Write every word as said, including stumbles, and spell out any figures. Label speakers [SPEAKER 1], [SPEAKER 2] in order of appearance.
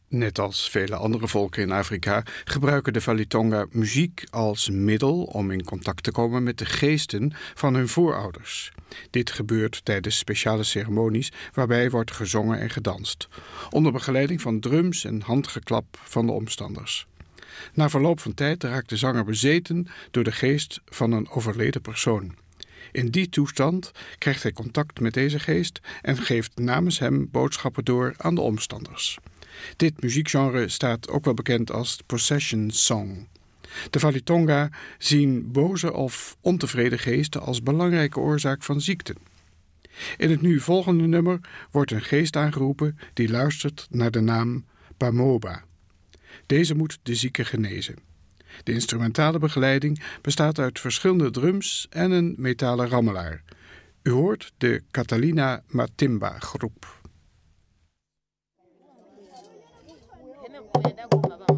[SPEAKER 1] Net als vele andere volken in Afrika gebruiken de Falitonga muziek als middel om in contact te komen met de geesten van hun voorouders. Dit gebeurt tijdens speciale ceremonies waarbij wordt gezongen en gedanst, onder begeleiding van drums en handgeklap van de omstanders. Na verloop van tijd raakt de zanger bezeten door de geest van een overleden persoon. In die toestand krijgt hij contact met deze geest en geeft namens hem boodschappen door aan de omstanders. Dit muziekgenre staat ook wel bekend als possession song. De Falitonga zien boze of ontevreden geesten als belangrijke oorzaak van ziekten. In het nu volgende nummer wordt een geest aangeroepen die luistert naar de naam Pamoba. Deze moet de zieke genezen. De instrumentale begeleiding bestaat uit verschillende drums en een metalen rammelaar. U hoort de Catalina Matimba groep.
[SPEAKER 2] Kwenda kwa baba